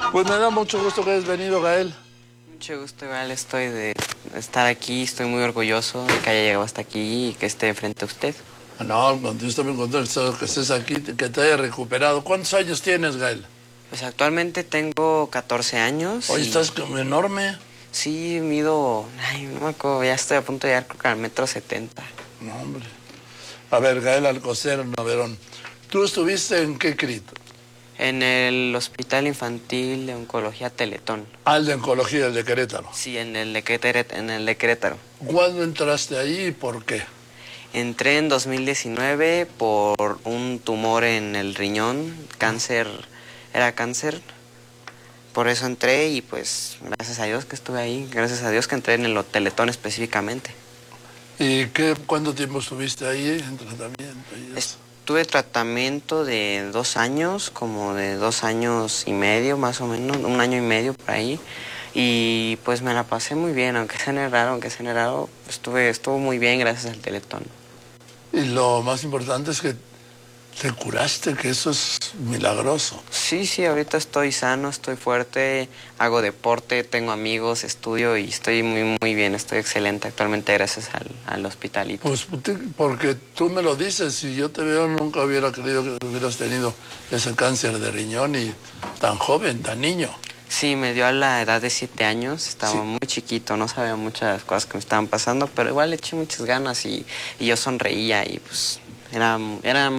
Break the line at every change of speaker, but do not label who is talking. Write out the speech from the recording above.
Pues me da mucho gusto que hayas venido, Gael.
Mucho gusto, igual estoy de estar aquí, estoy muy orgulloso de que haya llegado hasta aquí y que esté frente a usted.
No, yo estoy muy contento que estés aquí, que te hayas recuperado. ¿Cuántos años tienes, Gael?
Pues actualmente tengo 14 años.
Hoy estás como enorme.
Sí, mido, no me acuerdo, ya estoy a punto de llegar creo que al 1,70 m.
No, hombre. A ver, Gael Alcocer Noverón, ¿tú estuviste en qué CRIT?
En el Hospital Infantil de Oncología Teletón.
Al de Oncología, el de Querétaro.
Sí, en el de Querétaro.
¿Cuándo entraste ahí y por qué?
Entré en 2019 por un tumor en el riñón, cáncer, era cáncer. Por eso entré y pues gracias a Dios que estuve ahí, gracias a Dios que entré en el Teletón específicamente.
¿Y cuánto tiempo estuviste ahí en tratamiento y eso?
Tuve tratamiento de 2 años, como de 2 años y medio más o menos, 1 año y medio por ahí. Y pues me la pasé muy bien, aunque sea raro, estuvo muy bien gracias al Teletón.
Y lo más importante es que te curaste, que eso es milagroso.
Sí, ahorita estoy sano, estoy fuerte, hago deporte, tengo amigos, estudio y estoy muy bien, estoy excelente actualmente gracias al hospitalito.
Pues porque tú me lo dices, si yo te veo nunca hubiera creído que hubieras tenido ese cáncer de riñón y tan joven, tan niño.
Sí, me dio a la edad de 7 años, estaba muy chiquito, no sabía muchas cosas que me estaban pasando, pero igual le eché muchas ganas y yo sonreía y pues era